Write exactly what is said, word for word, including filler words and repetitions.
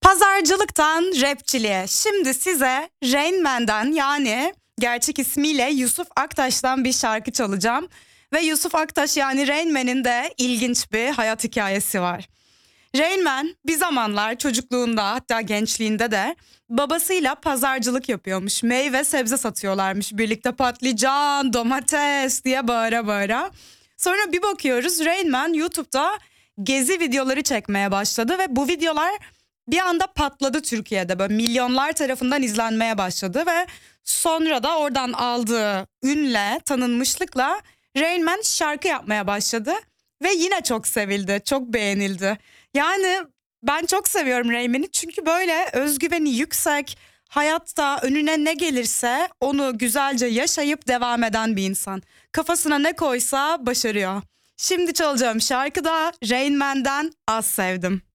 Pazarcılıktan rapçiliğe. Şimdi size Rain Man'den, yani gerçek ismiyle Yusuf Aktaş'tan bir şarkı çalacağım. Ve Yusuf Aktaş, yani Rain Man'in de ilginç bir hayat hikayesi var. Rain Man bir zamanlar çocukluğunda, hatta gençliğinde de babasıyla pazarcılık yapıyormuş. Meyve sebze satıyorlarmış birlikte, patlıcan, domates diye bağıra bağıra. Sonra bir bakıyoruz, Rain Man YouTube'da gezi videoları çekmeye başladı ve bu videolar bir anda patladı Türkiye'de. Böyle milyonlar tarafından izlenmeye başladı ve sonra da oradan aldığı ünle, tanınmışlıkla Rain Man şarkı yapmaya başladı ve yine çok sevildi, çok beğenildi. Yani ben çok seviyorum Rain Man'i, çünkü böyle özgüveni yüksek, hayatta önüne ne gelirse onu güzelce yaşayıp devam eden bir insan. Kafasına ne koysa başarıyor. Şimdi çalacağım şarkı da Rain Man'den Az Sevdim.